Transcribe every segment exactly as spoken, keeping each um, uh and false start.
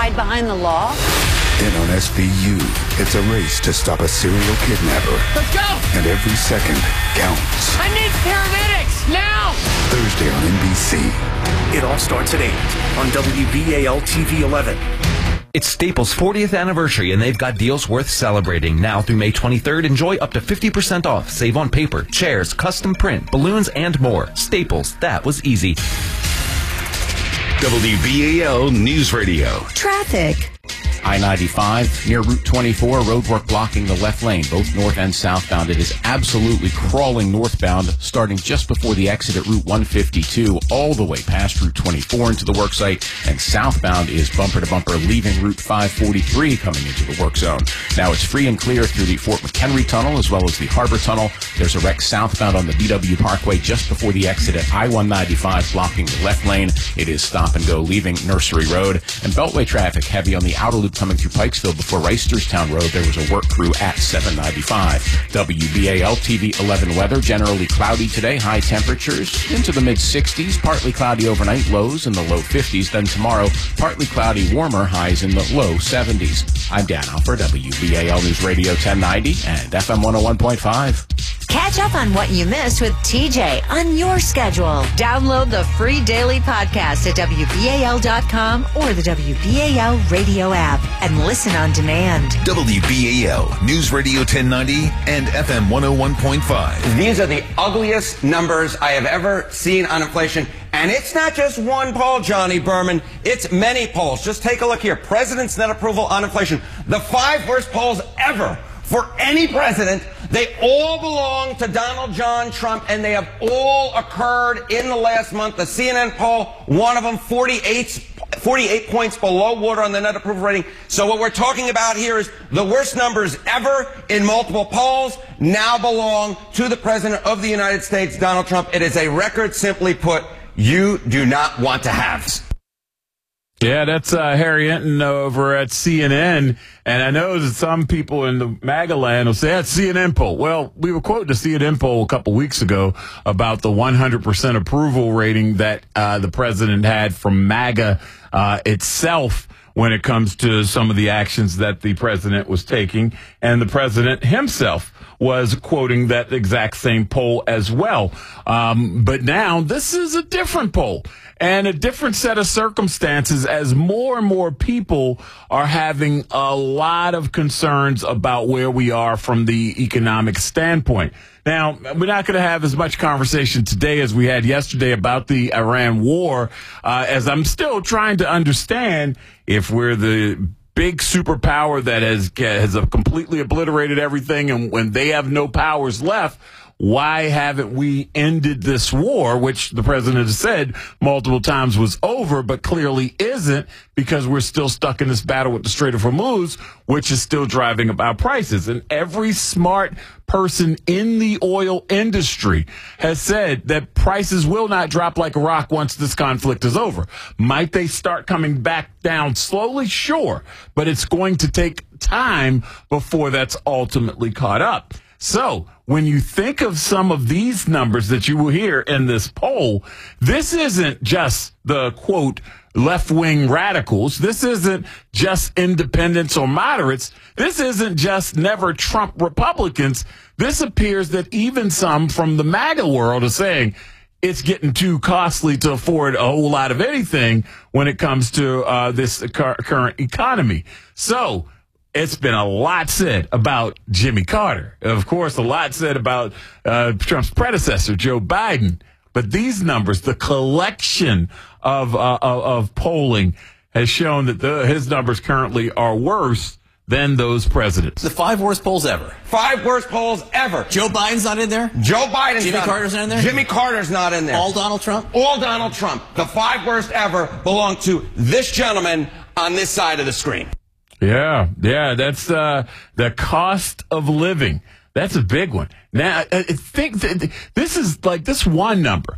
hide behind the law? Then on S V U, it's a race to stop a serial kidnapper. Let's go! And every second counts. I need paramedics, now! Thursday on N B C. It all starts at eight on W B A L T V eleven. It's Staples' fortieth anniversary, and they've got deals worth celebrating. Now through May twenty-third, enjoy up to fifty percent off. Save on paper, chairs, custom print, balloons, and more. Staples, that was easy. W B A L News Radio. Traffic. I ninety-five near Route twenty-four, roadwork blocking the left lane, both north and southbound. It is absolutely crawling northbound, starting just before the exit at Route one fifty-two, all the way past Route twenty-four into the work site, and southbound is bumper to bumper, leaving Route five forty-three coming into the work zone. Now it's free and clear through the Fort McHenry Tunnel as well as the Harbor Tunnel. There's a wreck southbound on the B W Parkway just before the exit at I one ninety-five, blocking the left lane. It is stop and go, leaving Nursery Road, and Beltway traffic heavy on the outer loop coming through Pikesville before Reisterstown Road. There was a work crew at seven ninety-five. W B A L T V eleven weather, generally cloudy today, high temperatures into the mid sixties, partly cloudy overnight, lows in the low fifties. Then tomorrow, partly cloudy, warmer, highs in the low seventies. I'm Dan Alford, W B A L News Radio ten ninety and F M one oh one point five. Catch up on what you missed with T J on your schedule. Download the free daily podcast at W B A L dot com or the W B A L radio app and listen on demand. W B A L News Radio ten ninety and F M one oh one point five. These are the ugliest numbers I have ever seen on inflation. And it's not just one poll, Johnny Berman. It's many polls. Just take a look here. President's net approval on inflation. The five worst polls ever for any president. They all belong to Donald John Trump, and they have all occurred in the last month. The C N N poll, one of them, forty-eight, forty-eight points below water on the net approval rating. So what we're talking about here is the worst numbers ever in multiple polls now belong to the President of the United States, Donald Trump. It is a record, simply put, you do not want to have. Yeah, that's uh, Harry Enton over at C N N. And I know that some people in the MAGA land will say, that's C N N poll. Well, we were quoting the C N N poll a couple weeks ago about the one hundred percent approval rating that uh, the president had from MAGA uh, itself when it comes to some of the actions that the president was taking. And the president himself was quoting that exact same poll as well. Um, but now this is a different poll and a different set of circumstances as more and more people are having a lot of concerns about where we are from the economic standpoint. Now, we're not going to have as much conversation today as we had yesterday about the Iran war, uh, as I'm still trying to understand if we're the big superpower that has has completely obliterated everything, and when they have no powers left, why haven't we ended this war, which the president has said multiple times was over, but clearly isn't, because we're still stuck in this battle with the Strait of Hormuz, which is still driving up our prices. And every smart person in the oil industry has said that prices will not drop like a rock once this conflict is over. Might they start coming back down slowly? Sure. But it's going to take time before that's ultimately caught up. So when you think of some of these numbers that you will hear in this poll, this isn't just the, quote, left-wing radicals. This isn't just independents or moderates. This isn't just never Trump Republicans. This appears that even some from the MAGA world are saying it's getting too costly to afford a whole lot of anything when it comes to uh, this car- current economy. So it's been a lot said about Jimmy Carter. Of course, a lot said about uh, Trump's predecessor, Joe Biden. But these numbers, the collection of uh, of, of polling, has shown that the, his numbers currently are worse than those presidents. The five worst polls ever. Five worst polls ever. Joe Biden's not in there? Joe Biden's Jimmy not Carter's not in there? Jimmy Carter's not in there. All Donald Trump? All Donald Trump. The five worst ever belong to this gentleman on this side of the screen. Yeah, yeah, that's uh, the cost of living. That's a big one. Now, I think that this is like this one number.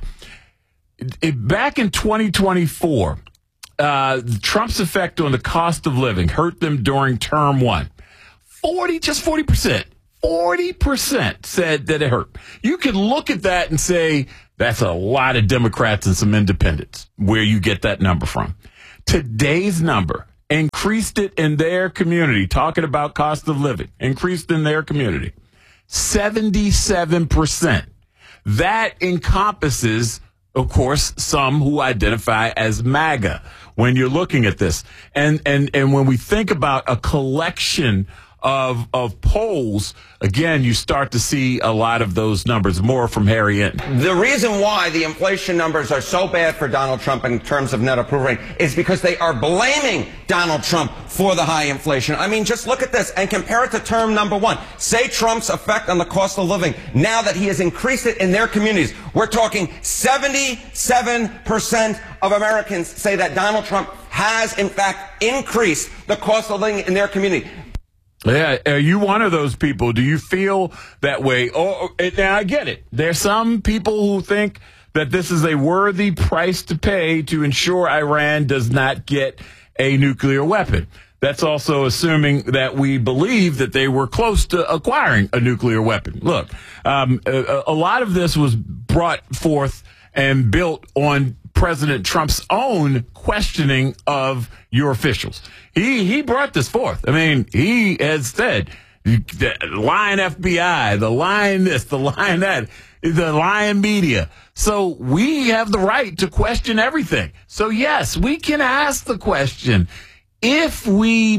It, back in twenty twenty-four, uh, Trump's effect on the cost of living hurt them during term one. forty, just forty percent. forty percent said that it hurt. You can look at that and say, that's a lot of Democrats and some independents, where you get that number from. Today's number, increased it in their community, talking about cost of living, increased in their community, seventy-seven percent. That encompasses, of course, some who identify as MAGA when you're looking at this. And and and when we think about a collection of of polls, again, you start to see a lot of those numbers. More from Harry Hinton. The reason why the inflation numbers are so bad for Donald Trump in terms of net approval rating is because they are blaming Donald Trump for the high inflation. I mean, just look at this and compare it to term number one. Say Trump's effect on the cost of living now that he has increased it in their communities. We're talking seventy-seven percent of Americans say that Donald Trump has, in fact, increased the cost of living in their community. Yeah, are you one of those people? Do you feel that way? Oh, now I get it. There's some people who think that this is a worthy price to pay to ensure Iran does not get a nuclear weapon. That's also assuming that we believe that they were close to acquiring a nuclear weapon. Look, um, a, a lot of this was brought forth and built on President Trump's own questioning of your officials. He he brought this forth. I mean, he has said, the lying F B I, the lying this, the lying that, the lying media. So we have the right to question everything. So yes, we can ask the question, if we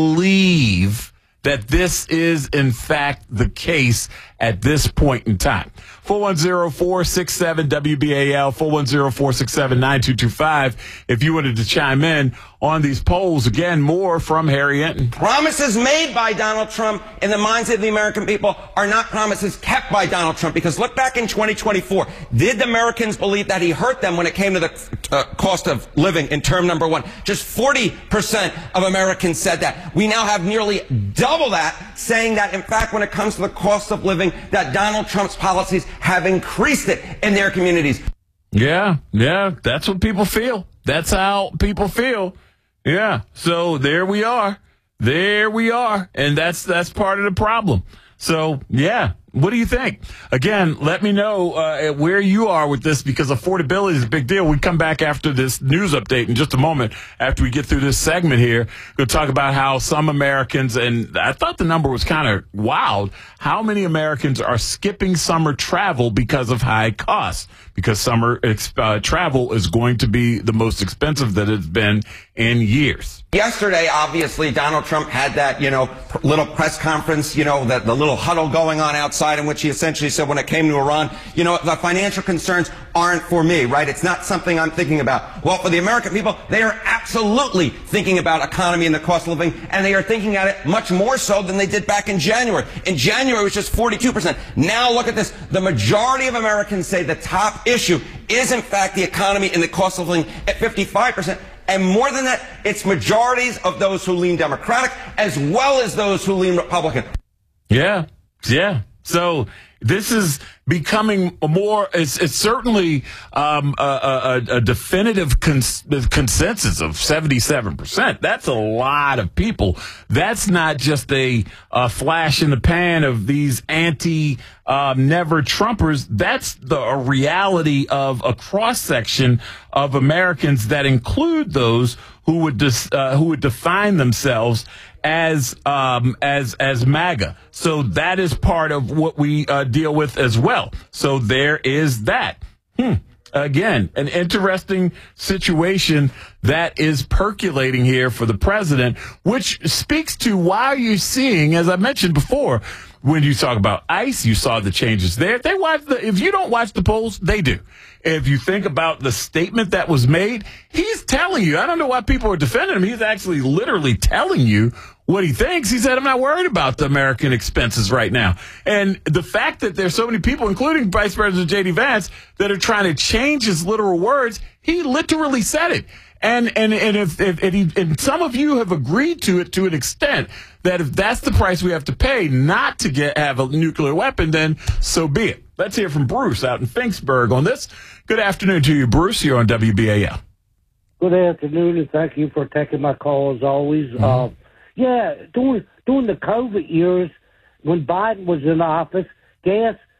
believe that this is in fact the case at this point in time. four one zero, four six seven, W B A L, four one zero, four six seven, nine two two five. If you wanted to chime in on these polls, again, more from Harry Hinton. Promises made by Donald Trump in the minds of the American people are not promises kept by Donald Trump. Because look back in twenty twenty-four. Did the Americans believe that he hurt them when it came to the uh, cost of living in term number one? Just forty percent of Americans said that. We now have nearly double that, saying that, in fact, when it comes to the cost of living, that Donald Trump's policies have increased it in their communities. Yeah, yeah, that's what people feel. That's how people feel. Yeah, so there we are. There we are. And that's that's part of the problem. So, yeah, what do you think? Again, let me know uh, where you are with this, because affordability is a big deal. We come back after this news update in just a moment, after we get through this segment here. We'll talk about how some Americans, and I thought the number was kind of wild, how many Americans are skipping summer travel because of high costs, because summer uh, travel is going to be the most expensive that it's been in years. Yesterday, obviously, Donald Trump had that, you know, little press conference, you know, that the little huddle going on outside in which he essentially said when it came to Iran, you know, the financial concerns aren't for me, right? It's not something I'm thinking about. Well, for the American people, they are absolutely thinking about economy and the cost of living, and they are thinking at it much more so than they did back in January. In January, it was just forty-two percent. Now look at this. The majority of Americans say the top issue is, in fact, the economy and the cost of living at fifty-five percent. And more than that, it's majorities of those who lean Democratic as well as those who lean Republican. Yeah, yeah. So this is becoming more, it's, it's certainly um, a, a, a definitive cons- consensus of seventy-seven percent. That's a lot of people. That's not just a, a flash in the pan of these anti uh, never Trumpers. That's the a reality of a cross section of Americans that include those who would dis, uh, who would define themselves as um, as as MAGA. So that is part of what we uh, deal with as well. So there is that. Hmm. Again, an interesting situation that is percolating here for the president, which speaks to why you're seeing, as I mentioned before, when you talk about ICE, you saw the changes there. They watch the, if you don't watch the polls, they do. If you think about the statement that was made, he's telling you, I don't know why people are defending him. He's actually literally telling you what he thinks. He said, I'm not worried about the American expenses right now. And the fact that there's so many people, including Vice President J D Vance, that are trying to change his literal words, he literally said it. And and and if, if and, he, and some of you have agreed to it to an extent that if that's the price we have to pay not to get have a nuclear weapon, then so be it. Let's hear from Bruce out in Finksburg on this. Good afternoon to you, Bruce. You're on W B A L. Good afternoon, and thank you for taking my call as always. Mm-hmm. Uh, yeah, during during the COVID years when Biden was in office, gas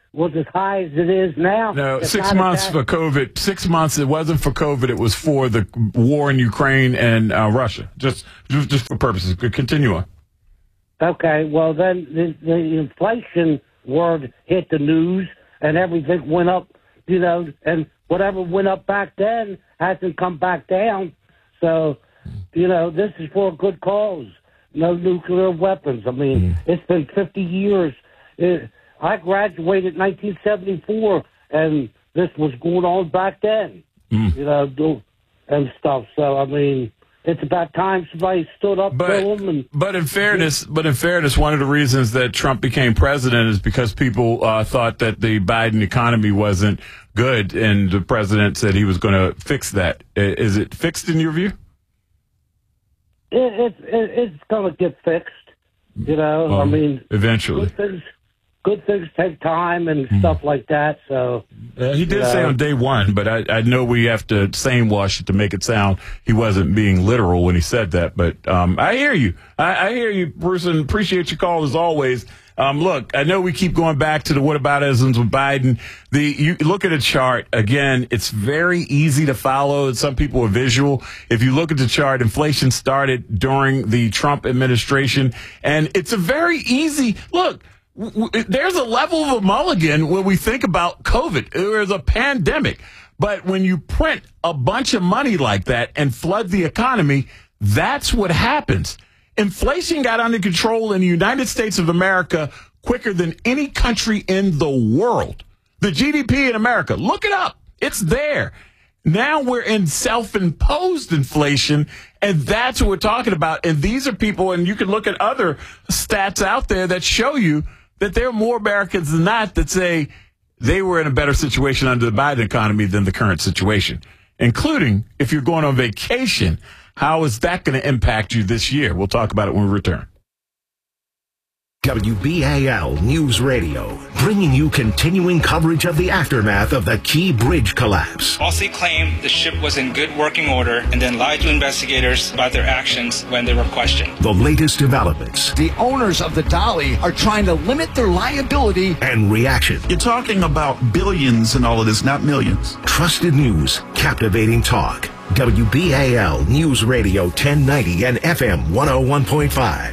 was as high as it is now. No, It's six not months as for COVID. Six months. It wasn't for COVID. It was for the war in Ukraine and uh, Russia. Just, just, just for purposes. Continue on. Okay, well, then the, the inflation word hit the news, and everything went up, you know, and whatever went up back then hasn't come back down. So, you know, this is for a good cause. No nuclear weapons. I mean, mm. it's been fifty years. It, I graduated in nineteen seventy-four, and this was going on back then, mm. you know, do, and stuff. So, I mean, it's about time somebody stood up but, to them. And, but in fairness, but in fairness, one of the reasons that Trump became president is because people uh, thought that the Biden economy wasn't good, and the president said he was going to fix that. Is it fixed in your view? It, it, it, it's going to get fixed, you know. Um, I mean, eventually. Good things, good things take time and mm. stuff like that. So uh, he did say know. on day one, but I, I know we have to same wash it to make it sound he wasn't being literal when he said that. But um, I hear you. I, I hear you, Bruce, and appreciate your call as always. Um, look, I know we keep going back to the whataboutisms with Biden. The you look at a chart again; it's very easy to follow. Some people are visual. If you look at the chart, inflation started during the Trump administration, and it's a very easy look. W- w- there's a level of a mulligan when we think about COVID. There's a pandemic, but when you print a bunch of money like that and flood the economy, that's what happens. Inflation got under control in the United States of America quicker than any country in the world. The G D P in America, look it up. It's there. Now we're in self-imposed inflation, and that's what we're talking about. And these are people, and you can look at other stats out there that show you that there are more Americans than not that say they were in a better situation under the Biden economy than the current situation, including if you're going on vacation. How is that going to impact you this year? We'll talk about it when we return. W B A L News Radio, bringing you continuing coverage of the aftermath of the Key Bridge collapse. Falsely claimed the ship was in good working order and then lied to investigators about their actions when they were questioned. The latest developments. The owners of the Dolly are trying to limit their liability. And reaction. You're talking about billions and all of this, not millions. Trusted news, captivating talk. W B A L News Radio ten ninety and F M one oh one point five.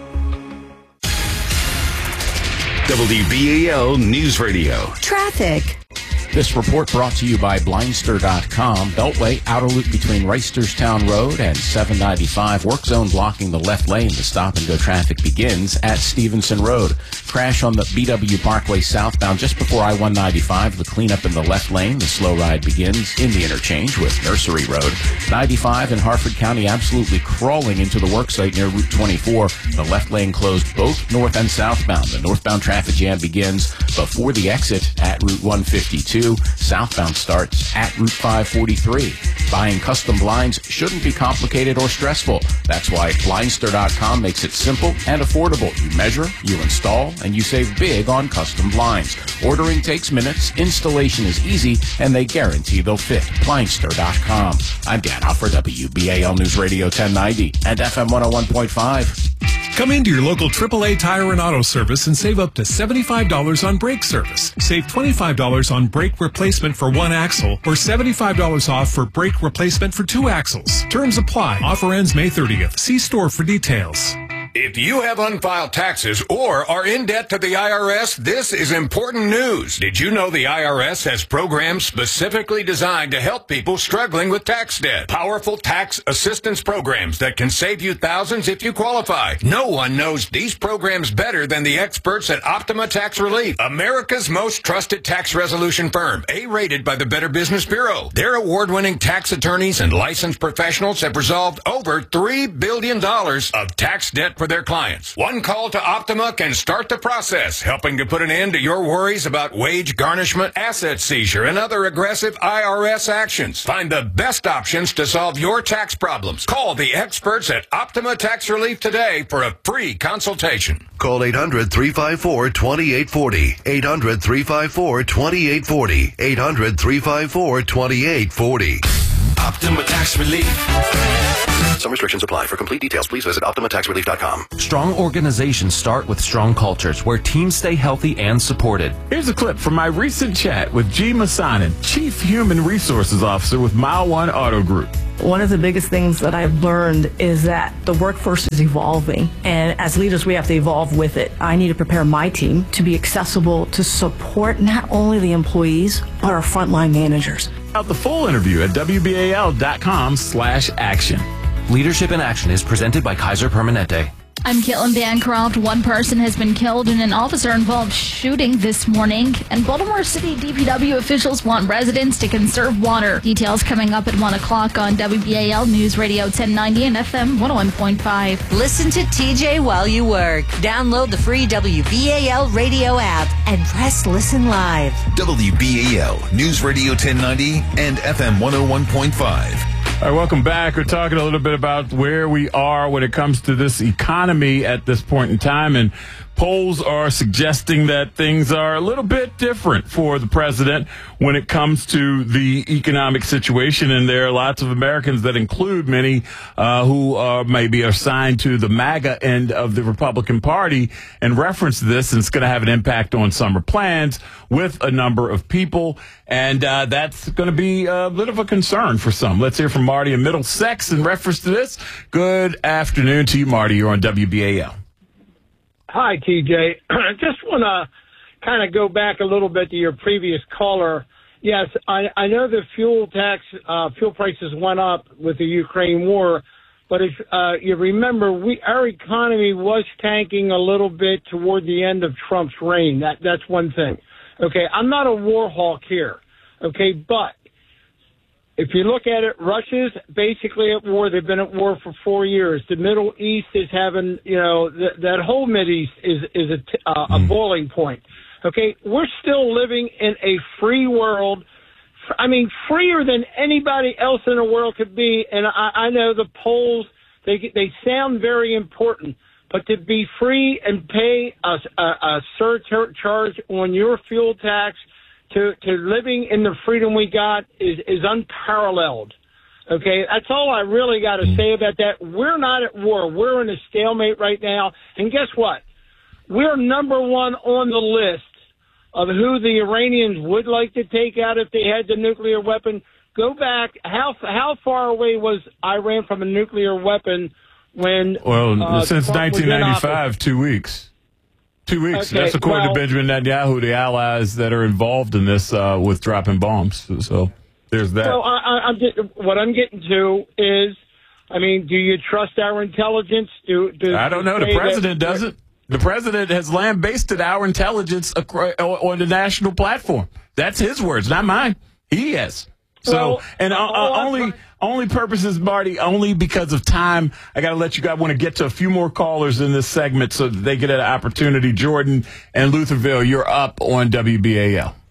W B A L News Radio. Traffic. This report brought to you by Blindster dot com. Beltway outer loop between Reisterstown Road and seven ninety-five. Work zone blocking the left lane. The stop-and-go traffic begins at Stevenson Road. Crash on the B W Parkway southbound just before I one ninety-five. The cleanup in the left lane. The slow ride begins in the interchange with Nursery Road. ninety-five in Harford County absolutely crawling into the worksite near Route twenty-four. The left lane closed both north and southbound. The northbound traffic jam begins before the exit at Route one fifty-two. Southbound starts at Route five forty-three. Buying custom blinds shouldn't be complicated or stressful. That's why Blindster dot com makes it simple and affordable. You measure, you install, and you save big on custom blinds. Ordering takes minutes, installation is easy, and they guarantee they'll fit. Blindster dot com. I'm Dan Huff for W B A L News Radio ten ninety and F M one oh one point five. Come into your local triple A Tire and Auto Service and save up to seventy-five dollars on brake service. Save twenty-five dollars on brake replacement for one axle or seventy-five dollars off for brake replacement for two axles. Terms apply. Offer ends May thirtieth. See store for details. If you have unfiled taxes or are in debt to the I R S, this is important news. Did you know the I R S has programs specifically designed to help people struggling with tax debt? Powerful tax assistance programs that can save you thousands if you qualify. No one knows these programs better than the experts at Optima Tax Relief, America's most trusted tax resolution firm, A-rated by the Better Business Bureau. Their award-winning tax attorneys and licensed professionals have resolved over three billion dollars of tax debt for their clients. One call to Optima can start the process, helping to put an end to your worries about wage garnishment, asset seizure, and other aggressive I R S actions. Find the best options to solve your tax problems. Call the experts at Optima Tax Relief today for a free consultation. Call eight hundred, three five four, two eight four zero. eight hundred, three five four, two eight four zero. eight hundred, three five four, two eight four zero. Optima Tax Relief. Some restrictions apply. For complete details, please visit Optima Tax Relief dot com. Strong organizations start with strong cultures where teams stay healthy and supported. Here's a clip from my recent chat with G. Masanin, Chief Human Resources Officer with Mile One Auto Group. One of the biggest things that I've learned is that the workforce is evolving, and as leaders, we have to evolve with it. I need to prepare my team to be accessible to support not only the employees, but our frontline managers. Out the full interview at W B A L dot com slash action. Leadership in Action is presented by Kaiser Permanente. I'm Caitlin Bancroft. One person has been killed in an officer-involved shooting this morning. And Baltimore City D P W officials want residents to conserve water. Details coming up at one o'clock on W B A L News Radio ten ninety and F M one oh one point five. Listen to T J while you work. Download the free W B A L radio app and press Listen Live. W B A L News Radio ten ninety and F M one oh one point five. All right, welcome back. We're talking a little bit about where we are when it comes to this economy at this point in time, and polls are suggesting that things are a little bit different for the president when it comes to the economic situation, and there are lots of Americans that include many uh, who uh, maybe are assigned to the MAGA end of the Republican Party and reference this, and it's going to have an impact on summer plans with a number of people, and uh, that's going to be a bit of a concern for some. Let's hear from Marty in Middlesex in reference to this. Good afternoon to you, Marty. You're on W B A L. Hi, T J. I just want to kind of go back a little bit to your previous caller. Yes, I, I know the fuel tax, uh, fuel prices went up with the Ukraine war, but if uh, you remember, we our economy was tanking a little bit toward the end of Trump's reign. That that's one thing. Okay, I'm not a war hawk here. Okay, but if you look at it, Russia's basically at war. They've been at war for four years. The Middle East is having, you know, th- that whole Middle East is is a, t- uh, a boiling point. Okay, we're still living in a free world. I mean, freer than anybody else in the world could be. And I, I know the polls, they they sound very important, but to be free and pay a, a, a surcharge on your fuel tax to, to living in the freedom we got is, is unparalleled. Okay, that's all I really got to say about that. We're not at war. We're in a stalemate right now. And guess what? We're number one on the list of who the Iranians would like to take out if they had the nuclear weapon. Go back. How how far away was Iran from a nuclear weapon when? Well, uh, since Trump nineteen ninety-five, two weeks. Two weeks. Okay, That's according well, to Benjamin Netanyahu, the allies that are involved in this uh, with dropping bombs. So there's that. So I, I, I'm get, what I'm getting to is, I mean, do you trust our intelligence? Do, do I don't know. The president that, doesn't. The president has lambasted our intelligence acro- on the national platform. That's his words, not mine. He has. So, well, and uh, uh, only only purposes, Marty, only because of time. I got to let you guys want to get to a few more callers in this segment so that they get an opportunity. Jordan and Lutherville, you're up on W B A L.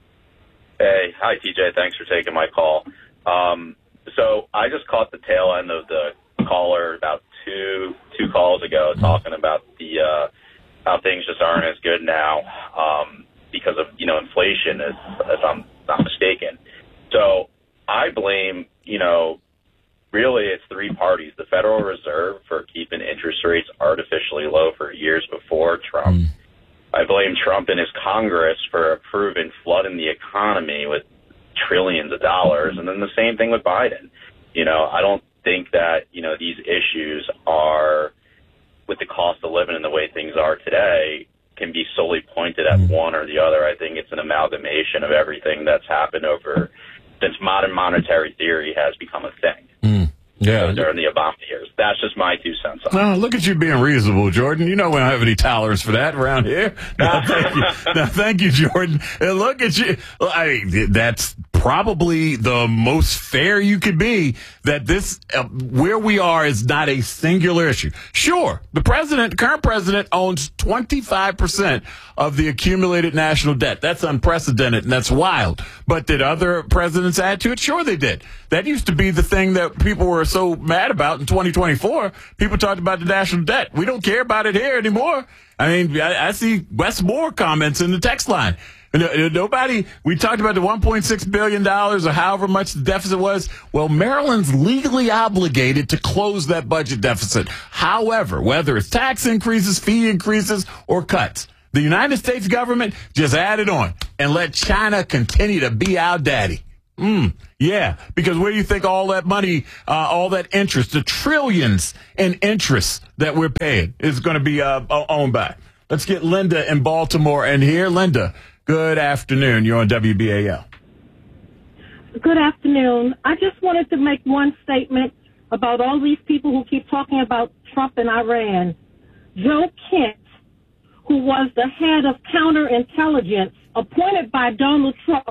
Hey, hi, T J. Thanks for taking my call. Um, so I just caught the tail end of the caller about two two calls ago talking about the uh, how things just aren't as good now um, because of, you know, inflation, if, if I'm not mistaken. So I blame, you know, really it's three parties. The Federal Reserve for keeping interest rates artificially low for years before Trump. Mm. I blame Trump and his Congress for approving flooding the economy with trillions of dollars. And then the same thing with Biden. You know, I don't think that, you know, these issues are, with the cost of living and the way things are today, can be solely pointed at one or the other. I think it's an amalgamation of everything that's happened over since modern monetary theory has become a thing. Mm. Yeah. During the Obama years. That's just my two cents on it. Oh, look at you being reasonable, Jordan. You know we don't have any tolerance for that around here. No, thank you. No, thank you, Jordan. And look at you. I mean, that's probably the most fair you could be, that this, uh, where we are is not a singular issue. Sure, the president, current president, owns twenty-five percent of the accumulated national debt. That's unprecedented, and that's wild. But did other presidents add to it? Sure they did. That used to be the thing that people were so mad about in twenty twenty-four. People talked about the national debt. We don't care about it here anymore. I mean, I, I see Wes Moore comments in the text line. No, nobody, we talked about the one point six billion dollars or however much the deficit was. Well, Maryland's legally obligated to close that budget deficit. However, whether it's tax increases, fee increases, or cuts, the United States government just add it on and let China continue to be our daddy. Mm, yeah, because where do you think all that money, uh, all that interest, the trillions in interest that we're paying is going to be uh, owned by? Let's get Linda in Baltimore in here. Linda, good afternoon. You're on W B A L. Good afternoon. I just wanted to make one statement about all these people who keep talking about Trump and Iran. Joe Kent, who was the head of counterintelligence appointed by Donald Trump,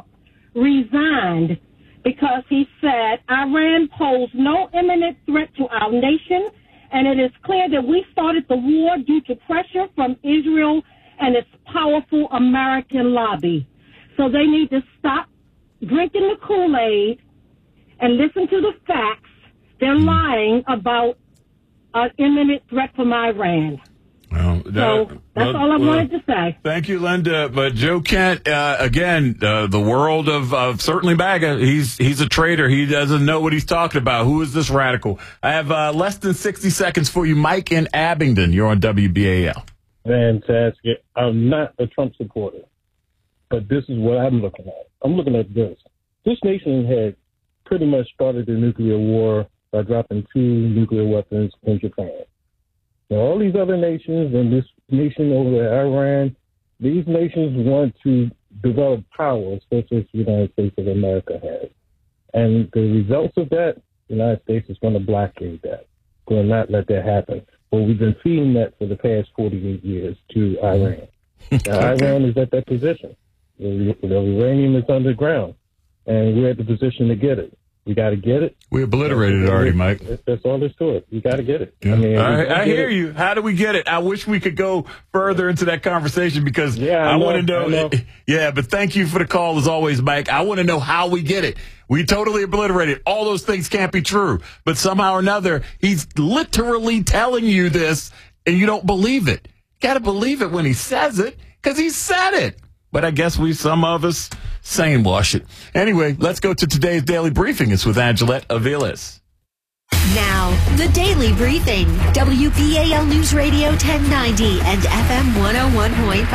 resigned because he said Iran posed no imminent threat to our nation, and it is clear that we started the war due to pressure from Israel and its powerful American lobby. So they need to stop drinking the Kool-Aid and listen to the facts. They're lying about an imminent threat from Iran. Well, So uh, that's well, all I well, wanted to say. Thank you, Linda. But Joe Kent, uh, again, uh, the world of, of certainly MAGA, he's he's a traitor. He doesn't know what he's talking about. Who is this radical? I have uh, less than sixty seconds for you. Mike in Abingdon. You're on W B A L. Fantastic. I'm not a Trump supporter, but this is what I'm looking at. I'm looking at this. This nation had pretty much started the nuclear war by dropping two nuclear weapons in Japan. Now, all these other nations and this nation over at Iran, these nations want to develop power, such as the United States of America has. And the results of that, the United States is going to blockade that, going to not let that happen. Well, we've been feeding that for the past forty-eight years to Iran. Now, Iran is at that position. The, the uranium is underground, and we're at the position to get it. We got to get it. We obliterated it already, Mike. That's all there's to it. You got to get it. Yeah. I mean, I, I hear it. you. How do we get it? I wish we could go further into that conversation because yeah, I, I know, want to know, I know. Yeah, but thank you for the call as always, Mike. I want to know how we get it. We totally obliterated. All those things can't be true. But somehow or another, he's literally telling you this and you don't believe it. Got to believe it when he says it because he said it. But I guess we, some of us, sane wash it. Anyway, let's go to today's Daily Briefing. It's with Angelette Aviles. Now, the Daily Briefing. W B A L News Radio ten ninety and F M one oh one point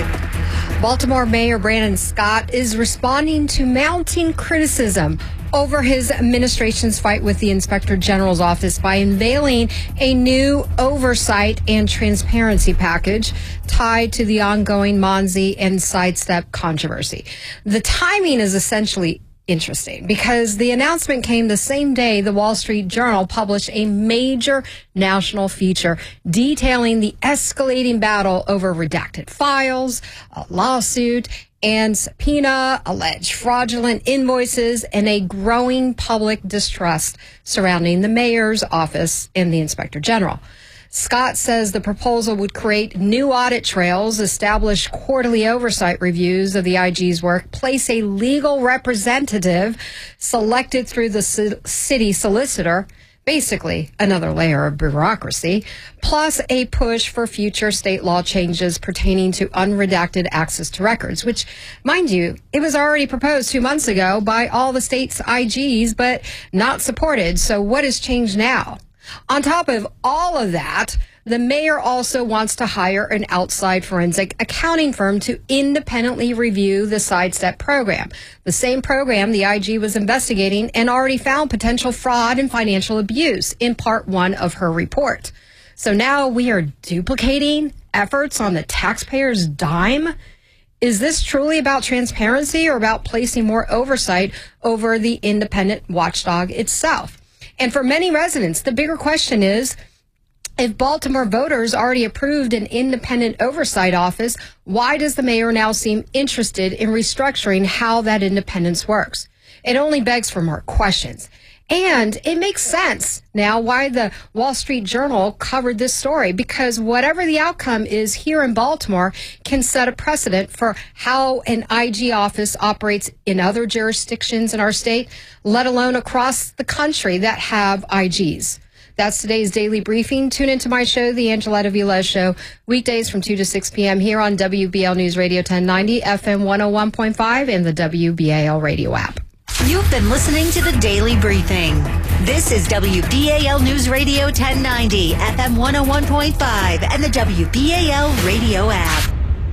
five. Baltimore Mayor Brandon Scott is responding to mounting criticism over his administration's fight with the Inspector General's office by unveiling a new oversight and transparency package tied to the ongoing Monzi and Sidestep controversy. The timing is essentially interesting because the announcement came the same day the Wall Street Journal published a major national feature detailing the escalating battle over redacted files, a lawsuit, and subpoena, alleged fraudulent invoices, and a growing public distrust surrounding the mayor's office and the Inspector General. Scott says the proposal would create new audit trails, establish quarterly oversight reviews of the I G's work, place a legal representative selected through the city solicitor, basically another layer of bureaucracy, plus a push for future state law changes pertaining to unredacted access to records, which, mind you, it was already proposed two months ago by all the state's I Gs, but not supported. So what has changed now? On top of all of that, the mayor also wants to hire an outside forensic accounting firm to independently review the Sidestep program, the same program the I G was investigating and already found potential fraud and financial abuse in part one of her report. So now we are duplicating efforts on the taxpayer's dime? Is this truly about transparency or about placing more oversight over the independent watchdog itself? And for many residents, the bigger question is, if Baltimore voters already approved an independent oversight office, why does the mayor now seem interested in restructuring how that independence works? It only begs for more questions. And it makes sense now why the Wall Street Journal covered this story, because whatever the outcome is here in Baltimore can set a precedent for how an I G office operates in other jurisdictions in our state, let alone across the country that have I Gs. That's today's Daily Briefing. Tune into my show, The Angeletta Vilez Show, weekdays from two to six p.m. here on W B L News Radio ten ninety, F M one oh one point five, and the W B A L radio app. You've been listening to the Daily Briefing. This is W B A L News Radio ten ninety, F M one oh one point five, and the W B A L radio app.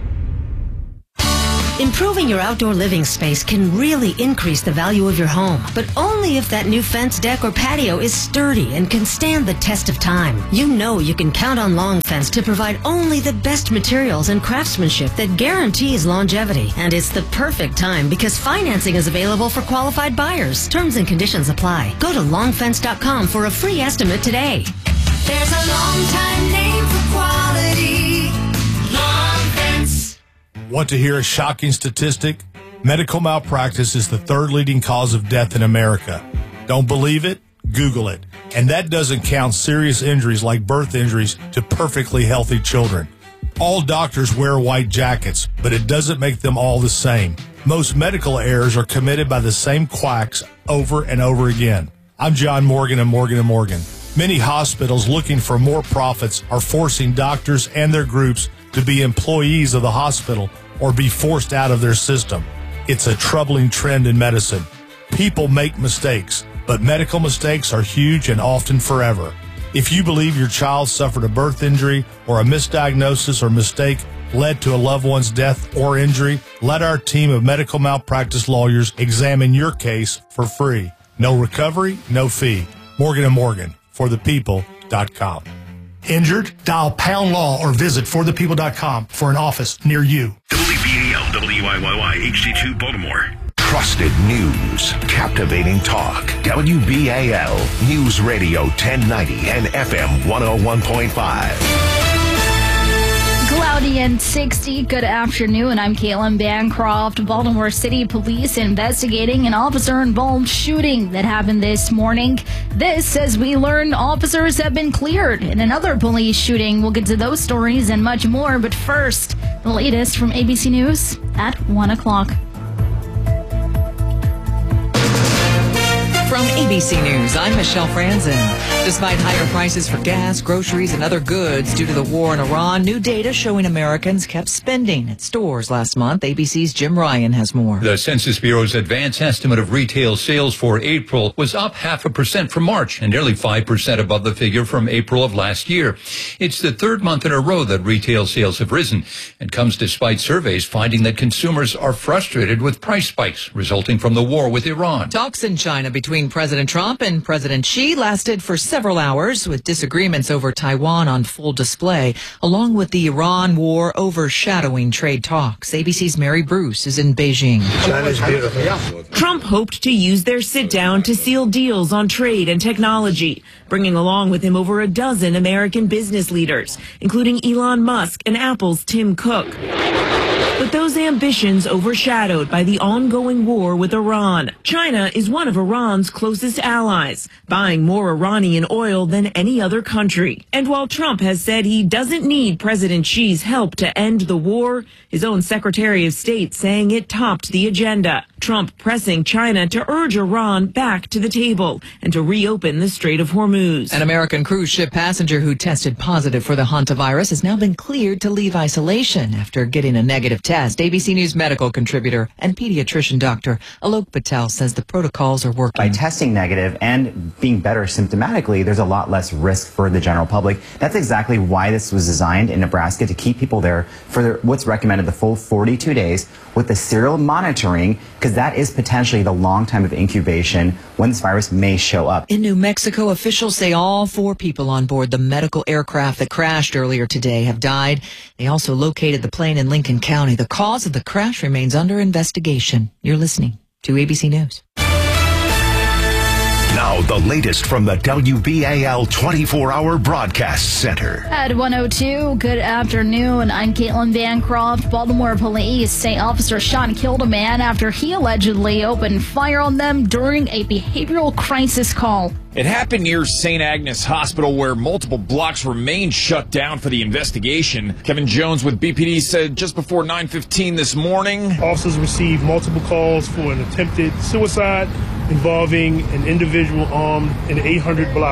Improving your outdoor living space can really increase the value of your home, but only if that new fence, deck, or patio is sturdy and can stand the test of time. You know you can count on Long Fence to provide only the best materials and craftsmanship that guarantees longevity. And it's the perfect time because financing is available for qualified buyers. Terms and conditions apply. Go to long fence dot com for a free estimate today. There's a long time name for quality. Long Fence. Want to hear a shocking statistic? Medical malpractice is the third leading cause of death in America. Don't believe it? Google it. And that doesn't count serious injuries like birth injuries to perfectly healthy children. All doctors wear white jackets, but it doesn't make them all the same. Most medical errors are committed by the same quacks over and over again. I'm John Morgan of Morgan and Morgan. Many hospitals looking for more profits are forcing doctors and their groups to be employees of the hospital or be forced out of their system. It's a troubling trend in medicine. People make mistakes, but medical mistakes are huge and often forever. If you believe your child suffered a birth injury or a misdiagnosis or mistake led to a loved one's death or injury, let our team of medical malpractice lawyers examine your case for free. No recovery, no fee. Morgan and Morgan, for the people dot com. Injured? Dial pound law or visit for the people dot com for an office near you. W B A L W I Y Y H D two Baltimore. Trusted news, captivating talk. W B A L News Radio ten ninety and F M one oh one point five. Cloudy and sixty. Good afternoon. I'm Caitlin Bancroft. Baltimore City Police investigating an officer-involved shooting that happened this morning. This, as we learned, officers have been cleared in another police shooting. We'll get to those stories and much more. But first, the latest from A B C News at one o'clock. From A B C News, I'm Michelle Franzen. Despite higher prices for gas, groceries, and other goods due to the war in Iran, new data showing Americans kept spending at stores last month. A B C's Jim Ryan has more. The Census Bureau's advance estimate of retail sales for April was up half a percent from March and nearly five percent above the figure from April of last year. It's the third month in a row that retail sales have risen and comes despite surveys finding that consumers are frustrated with price spikes resulting from the war with Iran. Talks in China between President Trump and President Xi lasted for several hours, with disagreements over Taiwan on full display, along with the Iran war overshadowing trade talks. A B C's Mary Bruce is in Beijing. China's beautiful. Trump hoped to use their sit-down to seal deals on trade and technology, bringing along with him over a dozen American business leaders, including Elon Musk and Apple's Tim Cook. But those ambitions overshadowed by the ongoing war with Iran. China is one of Iran's closest allies, buying more Iranian oil than any other country. And while Trump has said he doesn't need President Xi's help to end the war, his own Secretary of State saying it topped the agenda. Trump pressing China to urge Iran back to the table and to reopen the Strait of Hormuz. An American cruise ship passenger who tested positive for the hantavirus has now been cleared to leave isolation after getting a negative test. A B C News medical contributor and pediatrician Doctor Alok Patel says the protocols are working. By testing negative and being better symptomatically, there's a lot less risk for the general public. That's exactly why this was designed in Nebraska, to keep people there for what's recommended the full forty-two days with the serial monitoring, because that is potentially the long time of incubation when this virus may show up. In New Mexico, officials say all four people on board the medical aircraft that crashed earlier today have died. They also located the plane in Lincoln County. The cause of the crash remains under investigation. You're listening to A B C News. Now, the latest from the W B A L twenty-four hour Broadcast Center. At one oh two, good afternoon. I'm Caitlin Bancroft. Baltimore police say Officer shot and killed a man after he allegedly opened fire on them during a behavioral crisis call. It happened near Saint Agnes Hospital, where multiple blocks remain shut down for the investigation. Kevin Jones with B P D said just before nine fifteen this morning, officers received multiple calls for an attempted suicide involving an individual armed in the eight hundred block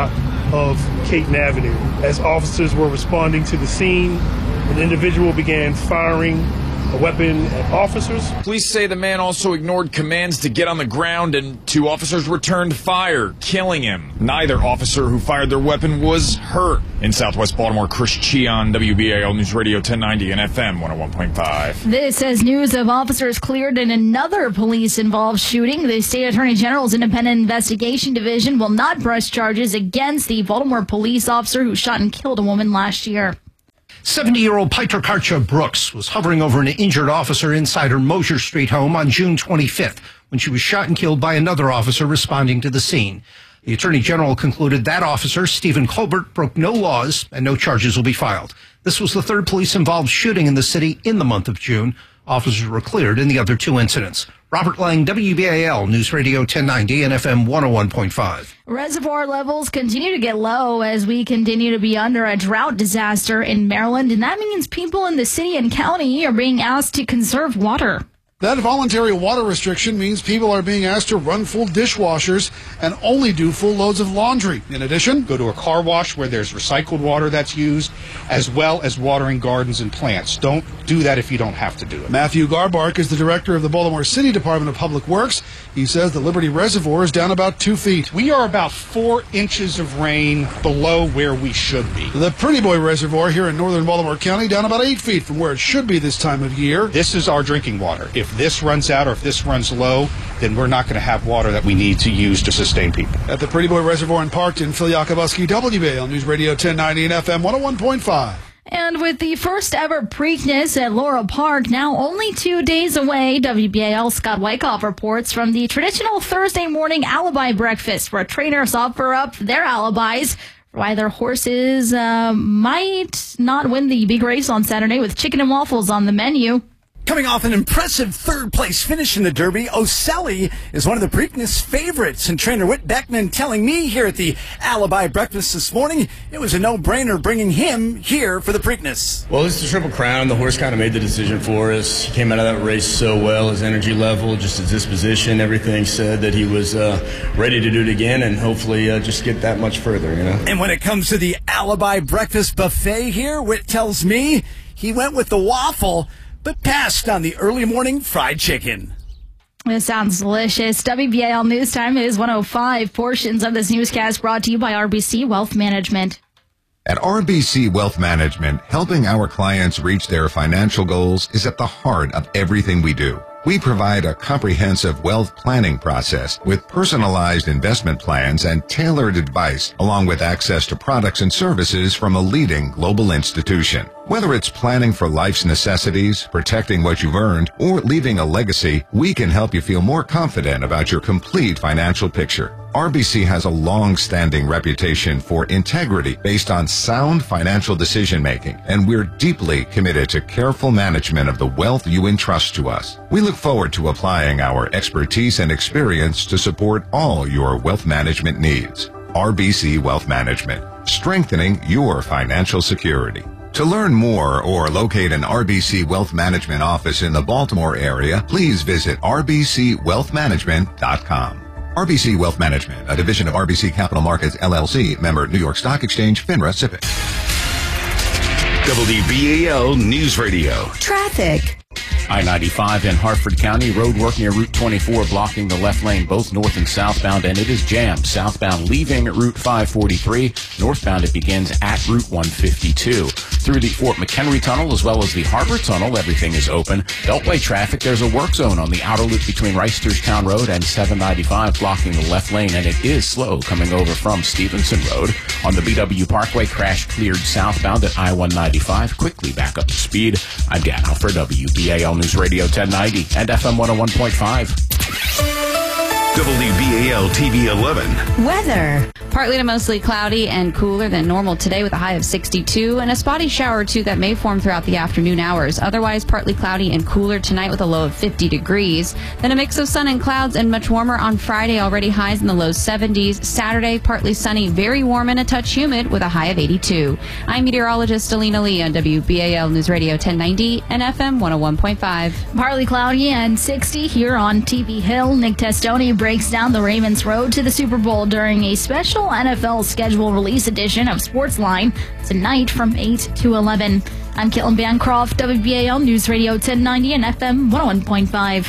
of Caton Avenue. As officers were responding to the scene, an individual began firing a weapon at officers. Police say the man also ignored commands to get on the ground, and two officers returned fire, killing him. Neither officer who fired their weapon was hurt. In Southwest Baltimore, Chris Cheon, W B A L News Radio ten ninety and F M one oh one point five. This as news of officers cleared in another police-involved shooting. The State Attorney General's Independent Investigation Division will not press charges against the Baltimore police officer who shot and killed a woman last year. seventy-year-old Piper Karcha Brooks was hovering over an injured officer inside her Mosier Street home on June twenty-fifth when she was shot and killed by another officer responding to the scene. The Attorney General concluded that officer, Stephen Colbert, broke no laws and no charges will be filed. This was the third police-involved shooting in the city in the month of June. Officers were cleared in the other two incidents. Robert Lang, W B A L News Radio ten ninety and F M one oh one point five. Reservoir levels continue to get low as we continue to be under a drought disaster in Maryland, and that means people in the city and county are being asked to conserve water. That voluntary water restriction means people are being asked to run full dishwashers and only do full loads of laundry. In addition, go to a car wash where there's recycled water that's used, as well as watering gardens and plants. Don't do that if you don't have to do it. Matthew Garbark is the director of the Baltimore City Department of Public Works. He says the Liberty Reservoir is down about two feet. We are about four inches of rain below where we should be. The Pretty Boy Reservoir here in northern Baltimore County down about eight feet from where it should be this time of year. This is our drinking water. If this runs out or if this runs low, then we're not going to have water that we need to use to sustain people. At the Pretty Boy Reservoir in Parkton, Phil Yakobuski, W B A L News Radio ten ninety and F M one oh one point five. And with the first ever Preakness at Laurel Park now only two days away, W B A L Scott Wyckoff reports from the traditional Thursday morning alibi breakfast where trainers offer up their alibis for why their horses uh, might not win the big race on Saturday with chicken and waffles on the menu. Coming off an impressive third-place finish in the Derby, O'Sally is one of the Preakness favorites. And trainer Whit Beckman telling me here at the Alibi Breakfast this morning, it was a no-brainer bringing him here for the Preakness. Well, this is the Triple Crown. The horse kind of made the decision for us. He came out of that race so well. His energy level, just his disposition, everything said that he was uh, ready to do it again and hopefully uh, just get that much further, you know. And when it comes to the Alibi Breakfast buffet here, Whit tells me he went with the waffle, but passed on the early morning fried chicken. This sounds delicious. W B A L News Time is one oh five. Portions of this newscast brought to you by R B C Wealth Management. At R B C Wealth Management, helping our clients reach their financial goals is at the heart of everything we do. We provide a comprehensive wealth planning process with personalized investment plans and tailored advice, along with access to products and services from a leading global institution. Whether it's planning for life's necessities, protecting what you've earned, or leaving a legacy, we can help you feel more confident about your complete financial picture. R B C has a long-standing reputation for integrity based on sound financial decision-making, and we're deeply committed to careful management of the wealth you entrust to us. We look forward to applying our expertise and experience to support all your wealth management needs. R B C Wealth Management, strengthening your financial security. To learn more or locate an R B C Wealth Management office in the Baltimore area, please visit r b c wealth management dot com. R B C Wealth Management, a division of R B C Capital Markets, L L C, member New York Stock Exchange, FINRA, S I P C. W B A L News Radio. Traffic. I ninety-five in Hartford County, road work near Route twenty-four blocking the left lane both north and southbound, and it is jammed. Southbound leaving Route five forty-three, northbound it begins at Route one fifty-two. Through the Fort McHenry Tunnel as well as the Harbor Tunnel, everything is open. Beltway traffic, there's a work zone on the outer loop between Reisterstown Road and seven ninety-five blocking the left lane, and it is slow coming over from Stevenson Road. On the B W Parkway, crash cleared southbound at I one ninety-five, quickly back up to speed. I'm Dan Halford, W B A L News Radio ten ninety and F M one oh one point five. W B A L T V eleven. Weather. Partly to mostly cloudy and cooler than normal today with a high of sixty-two, and a spotty shower or two that may form throughout the afternoon hours. Otherwise, partly cloudy and cooler tonight with a low of fifty degrees. Then a mix of sun and clouds and much warmer on Friday, already highs in the low seventies. Saturday, partly sunny, very warm and a touch humid with a high of eighty-two. I'm meteorologist Alina Lee on W B A L News Radio ten ninety and F M one oh one point five. Partly cloudy and sixty here on T V Hill. Nick Testoni breaks breaks down the Ravens' road to the Super Bowl during a special N F L schedule release edition of Sportsline tonight from eight to eleven. I'm Caitlin Bancroft, W B A L News Radio ten ninety and F M one oh one point five.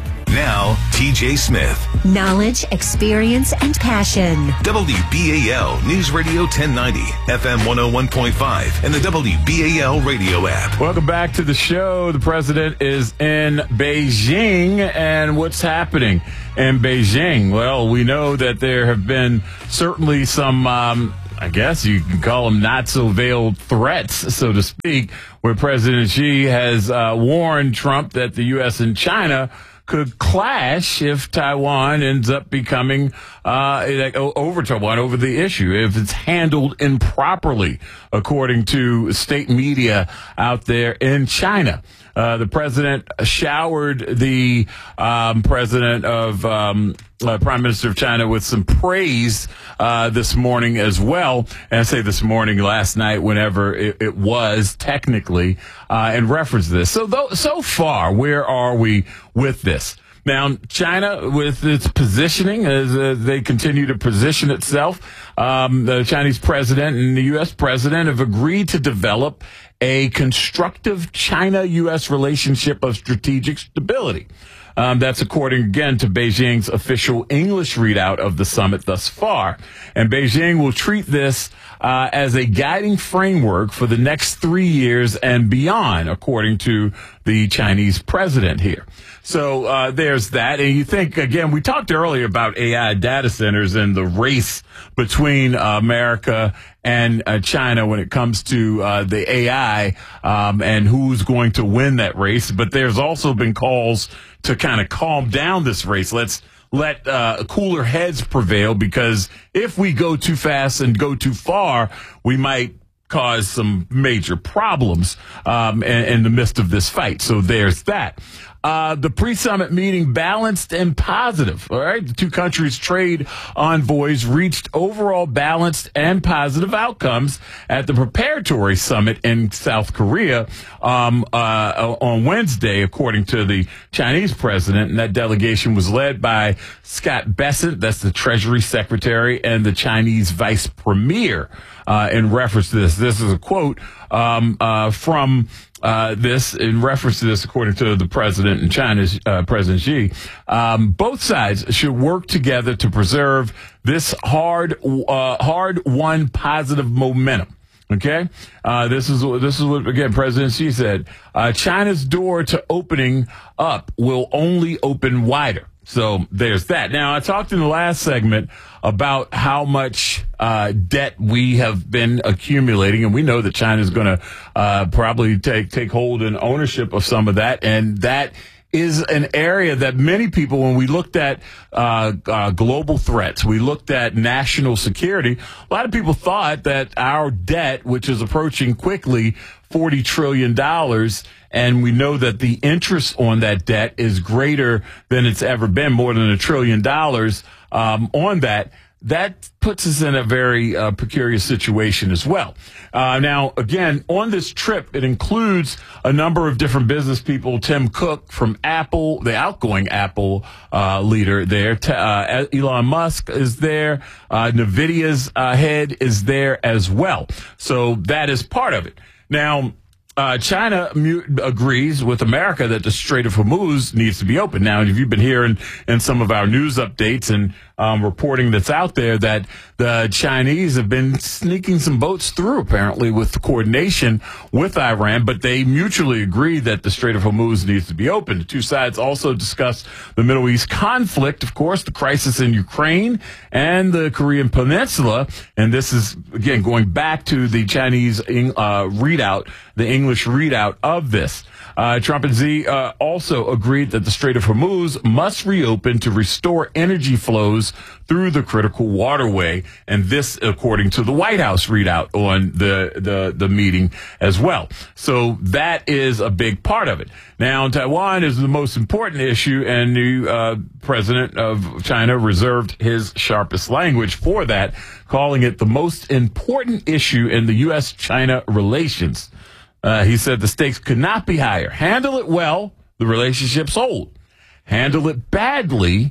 Now, T J Smith. Knowledge, experience, and passion. W B A L News Radio ten ninety, F M one oh one point five, and the W B A L radio app. Welcome back to the show. The president is in Beijing, and what's happening in Beijing? Well, we know that there have been certainly some, um, I guess you can call them not-so-veiled threats, so to speak, where President Xi has uh, warned Trump that the U S and China could clash if Taiwan ends up becoming uh, over Taiwan over the issue, if it's handled improperly, according to state media out there in China. Uh, the president showered the um, president of um, uh, Prime Minister of China with some praise uh, this morning as well. And I say this morning, last night, whenever it, it was technically uh, in reference to this. So, though, so far, where are we with this? Now, China, with its positioning, as uh, they continue to position itself, um, the Chinese president and the U S president have agreed to develop a constructive China-U S relationship of strategic stability. Um, that's according, again, to Beijing's official English readout of the summit thus far. And Beijing will treat this uh, as a guiding framework for the next three years and beyond, according to the Chinese president here. So uh, there's that. And you think, again, we talked earlier about A I data centers and the race between uh, America and uh, China when it comes to uh, the A I um, and who's going to win that race. But there's also been calls to kind of calm down this race. Let's let uh, cooler heads prevail, because if we go too fast and go too far, we might cause some major problems um, in, in the midst of this fight. So there's that. Uh, the pre-summit meeting balanced and positive. All right. The two countries' trade envoys reached overall balanced and positive outcomes at the preparatory summit in South Korea um, uh, on Wednesday, according to the Chinese president. And that delegation was led by Scott Bessent, that's the Treasury Secretary, and the Chinese Vice Premier. Uh, in reference to this, this is a quote um, uh, from uh, this, in reference to this, according to the president and China's uh, President Xi. Um, both sides should work together to preserve this hard, uh, hard-won positive momentum. Okay, uh, this is this is what, again, President Xi said. Uh, China's door to opening up will only open wider. So there's that. Now, I talked in the last segment about how much uh, debt we have been accumulating, and we know that China is going to uh, probably take take hold and ownership of some of that, and that is an area that many people, when we looked at uh, uh, global threats, we looked at national security, a lot of people thought that our debt, which is approaching quickly forty trillion dollars, and we know that the interest on that debt is greater than it's ever been, more than a trillion dollars um, on that. That puts us in a very uh, precarious situation as well. Uh, now, again, on this trip, it includes a number of different business people. Tim Cook from Apple, the outgoing Apple uh, leader there. T- uh, Elon Musk is there. Uh, NVIDIA's uh, head is there as well. So that is part of it. Now, Uh, China mu- agrees with America that the Strait of Hormuz needs to be open. Now, if you've been hearing in some of our news updates and um, reporting that's out there that the Chinese have been sneaking some boats through, apparently, with the coordination with Iran, but they mutually agree that the Strait of Hormuz needs to be open. The two sides also discussed the Middle East conflict, of course, the crisis in Ukraine and the Korean Peninsula. And this is, again, going back to the Chinese uh, readout, the English readout of this. Uh, Trump and Xi uh, also agreed that the Strait of Hormuz must reopen to restore energy flows through the critical waterway. And this, according to the White House readout on the, the, the meeting as well. So that is a big part of it. Now, Taiwan is the most important issue, and the uh, president of China reserved his sharpest language for that, calling it the most important issue in the U S China relations. Uh, he said the stakes could not be higher. Handle it well, the relationship's old. Handle it badly,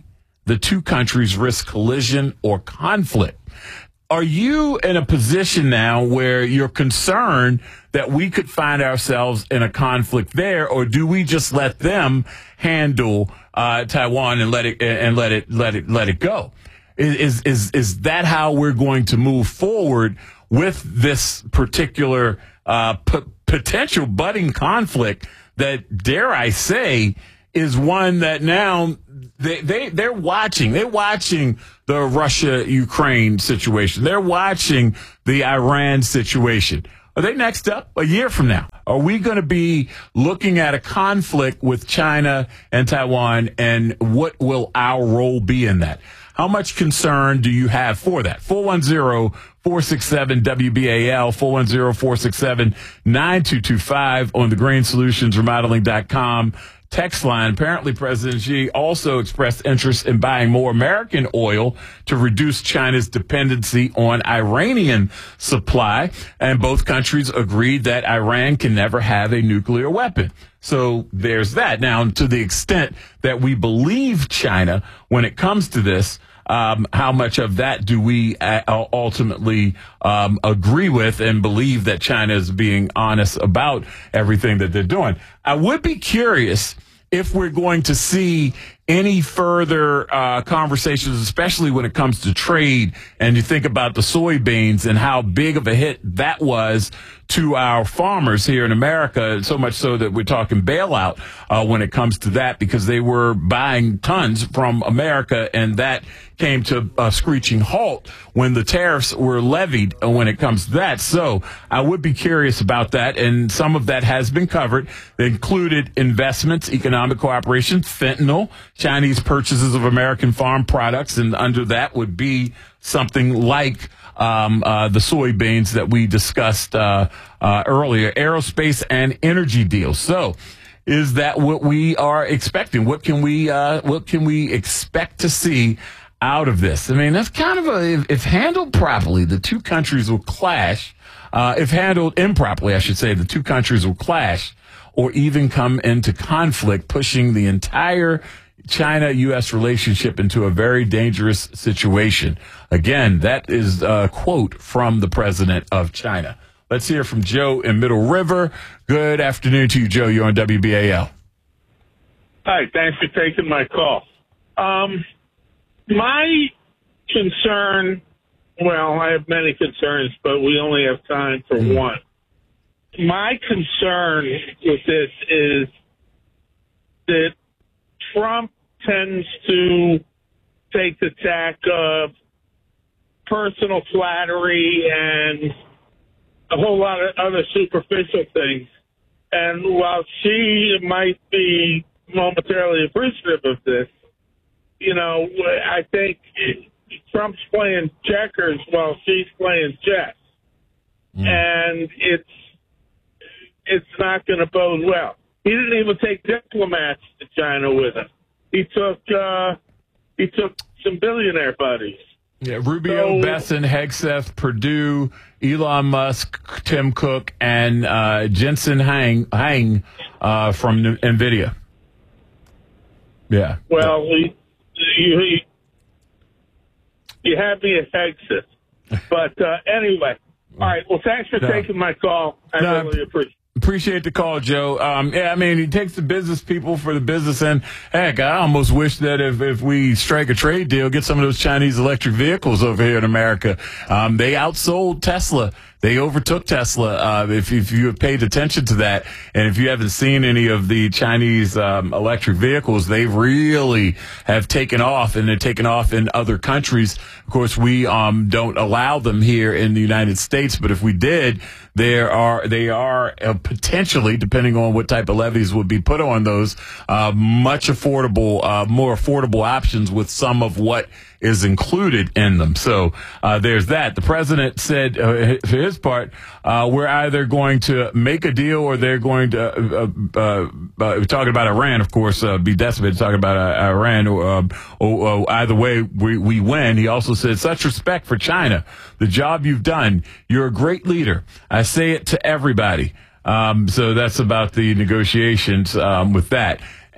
the two countries risk collision or conflict. Are you in a position now where you're concerned that we could find ourselves in a conflict there, or do we just let them handle uh, Taiwan and let it and let it let it let it go? Is is is that how we're going to move forward with this particular uh, p- potential budding conflict that, dare I say, is one that now they, they, they're watching. They're watching the Russia-Ukraine situation. They're watching the Iran situation. Are they next up a year from now? Are we going to be looking at a conflict with China and Taiwan, and what will our role be in that? How much concern do you have for that? four one zero, four six seven, W B A L, four one zero, four six seven, nine two two five on the green solutions remodeling dot com text line. Apparently, President Xi also expressed interest in buying more American oil to reduce China's dependency on Iranian supply. And both countries agreed that Iran can never have a nuclear weapon. So there's that. Now, to the extent that we believe China when it comes to this, Um, how much of that do we uh, ultimately um, agree with and believe that China is being honest about everything that they're doing? I would be curious if we're going to see any further uh, conversations, especially when it comes to trade, and you think about the soybeans and how big of a hit that was to our farmers here in America, so much so that we're talking bailout uh, when it comes to that, because they were buying tons from America, and that came to a screeching halt when the tariffs were levied uh, when it comes to that. So I would be curious about that, and some of that has been covered. They included investments, economic cooperation, fentanyl, Chinese purchases of American farm products, and under that would be something like um, uh, the soybeans that we discussed uh, uh, earlier, aerospace and energy deals. So, is that what we are expecting? What can we uh, what can we expect to see out of this? I mean, that's kind of a if, if handled properly, the two countries will clash. Uh, if handled improperly, I should say, the two countries will clash, or even come into conflict, pushing the entire China-U S relationship into a very dangerous situation. Again, that is a quote from the president of China. Let's hear from Joe in Middle River. Good afternoon to you, Joe. You're on W B A L. Hi, thanks for taking my call. Um, my concern, well, I have many concerns, but we only have time for mm-hmm. one. My concern with this is that Trump tends to take the tack of personal flattery and a whole lot of other superficial things. And while she might be momentarily appreciative of this, you know, I think Trump's playing checkers while she's playing chess. Mm. And it's it's not going to bode well. He didn't even take diplomats to China with him. He took uh, he took some billionaire buddies. Yeah, Rubio, so, Besson, Hegseth, Perdue, Elon Musk, Tim Cook, and uh, Jensen Huang, Huang uh, from NVIDIA. Yeah. Well, he, you, he, you had me at Hegseth. But uh, anyway, all right. Well, thanks for no. taking my call. I no, really appreciate it. Appreciate the call, Joe. Um, yeah, I mean, he takes the business people for the business end. Heck, I almost wish that if, if we strike a trade deal, get some of those Chinese electric vehicles over here in America. Um, they outsold Tesla. They overtook Tesla. Uh, if, if you have paid attention to that, and if you haven't seen any of the Chinese um, electric vehicles, they really have taken off, and they're taken off in other countries. Of course, we um, don't allow them here in the United States, but if we did, there are they are uh, potentially, depending on what type of levies would be put on those, uh, much affordable, uh, more affordable options with some of what is included in them. So uh, there's that. The president said, uh, for his part, uh, we're either going to make a deal or they're going to, uh, uh, uh, talking about Iran, of course, uh, be decimated talking about uh, Iran, or, um, or, or either way we, we win. He also said, such respect for China, the job you've done. You're a great leader. I say it to everybody. Um, so that's about the negotiations um, with that.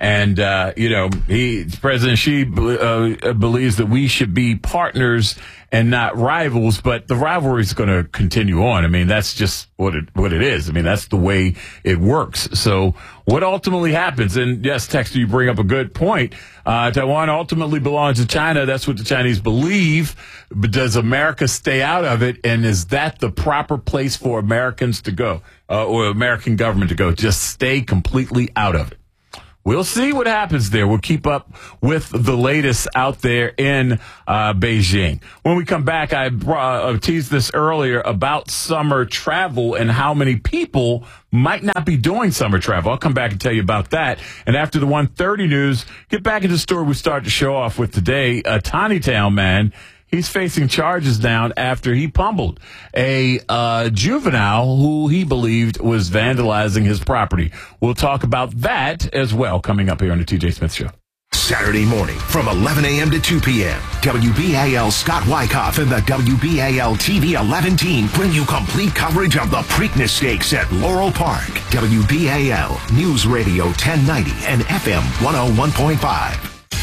And, uh, you know, he, President Xi uh, believes that we should be partners and not rivals, but the rivalry is going to continue on. I mean, that's just what it, what it is. I mean, that's the way it works. So what ultimately happens? And yes, Texter, you bring up a good point. Uh, Taiwan ultimately belongs to China. That's what the Chinese believe. But does America stay out of it? And is that the proper place for Americans to go, uh, or American government to go? Just stay completely out of it. We'll see what happens there. We'll keep up with the latest out there in uh, Beijing. When we come back, I uh, teased this earlier about summer travel and how many people might not be doing summer travel. I'll come back and tell you about that. And after the one thirty news, get back into the story we started to show off with today. A Tiny Town man, he's facing charges down after he pummeled a uh, juvenile who he believed was vandalizing his property. We'll talk about that as well coming up here on the T J Smith Show. Saturday morning from eleven a.m. to two p.m. W B A L Scott Wyckoff and the W B A L T V eleven team bring you complete coverage of the Preakness Stakes at Laurel Park. W B A L News Radio ten ninety and F M one oh one point five.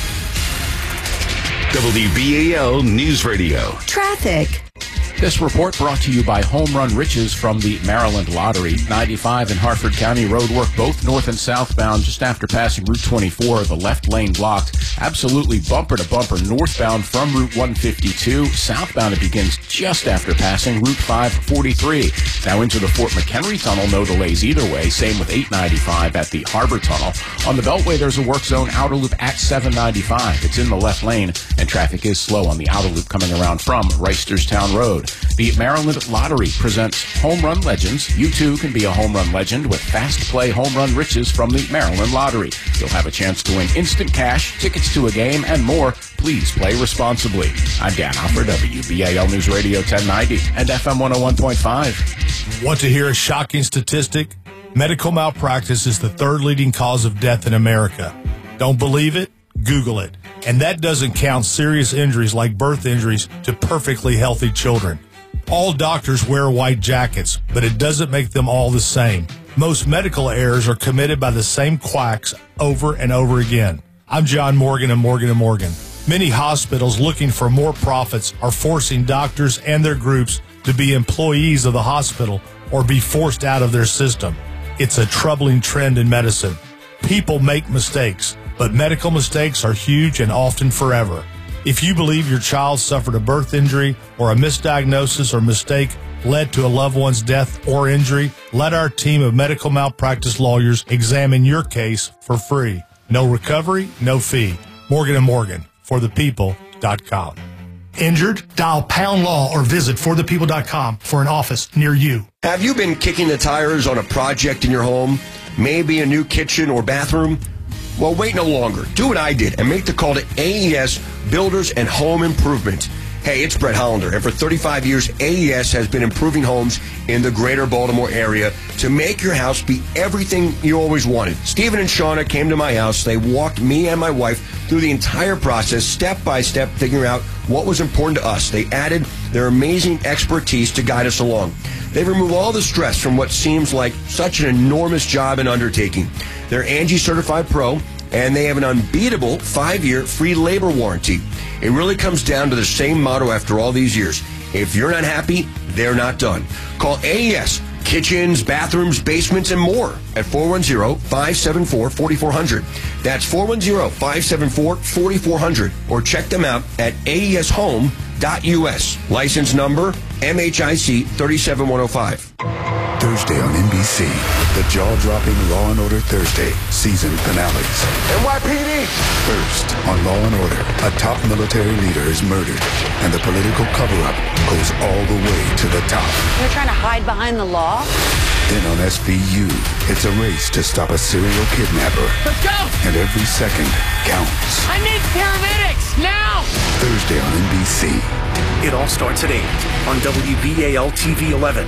W B A L News Radio. Traffic. This report brought to you by Home Run Riches from the Maryland Lottery. ninety-five and Harford County road work both north and southbound just after passing Route twenty-four. The left lane blocked. Absolutely bumper to bumper northbound from Route one fifty-two. Southbound it begins just after passing Route five forty-three. Now into the Fort McHenry Tunnel. No delays either way. Same with eight ninety-five at the Harbor Tunnel. On the Beltway, there's a work zone outer loop at seven ninety-five. It's in the left lane, and traffic is slow on the outer loop coming around from Reisterstown Road. The Maryland Lottery presents Home Run Legends. You too can be a home run legend with Fast Play Home Run Riches from the Maryland Lottery. You'll have a chance to win instant cash, tickets to a game, and more. Please play responsibly. I'm Dan Hoffer, W B A L News Radio ten ninety and F M one oh one point five. Want to hear a shocking statistic? Medical malpractice is the third leading cause of death in America. Don't believe it? Google it. And that doesn't count serious injuries like birth injuries to perfectly healthy children. All doctors wear white jackets, but it doesn't make them all the same. Most medical errors are committed by the same quacks over and over again. I'm John Morgan of Morgan and Morgan. Many hospitals looking for more profits are forcing doctors and their groups to be employees of the hospital or be forced out of their system. It's a troubling trend in medicine. People make mistakes, but medical mistakes are huge and often forever. If you believe your child suffered a birth injury or a misdiagnosis or mistake led to a loved one's death or injury, let our team of medical malpractice lawyers examine your case for free. No recovery, no fee. Morgan and Morgan, for the people dot com. Injured? Dial Pound Law or visit for the people dot com for an office near you. Have you been kicking the tires on a project in your home? Maybe a new kitchen or bathroom? Well, wait no longer. Do what I did and make the call to A E S Builders and Home Improvement. Hey, it's Brett Hollander, and for thirty-five years, A E S has been improving homes in the greater Baltimore area to make your house be everything you always wanted. Stephen and Shauna came to my house. They walked me and my wife through the entire process, step by step, figuring out what was important to us. They added their amazing expertise to guide us along. They remove all the stress from what seems like such an enormous job and undertaking. They're Angie Certified Pro, and they have an unbeatable five-year free labor warranty. It really comes down to the same motto after all these years. If you're not happy, they're not done. Call A E S, kitchens, bathrooms, basements, and more at four one zero, five seven four, four four zero zero. That's four one zero, five seven four, four four zero zero. Or check them out at A E S home dot U S. License number M H I C three seven one zero five. Thursday on N B C, the jaw-dropping Law and Order Thursday season finales. N Y P D! First, on Law and Order, a top military leader is murdered, and the political cover-up goes all the way to the top. You're trying to hide behind the law? Then on S V U, it's a race to stop a serial kidnapper. Let's go! And every second counts. I need paramedics, now! Thursday on N B C. It all starts at eight on W B A L T V eleven.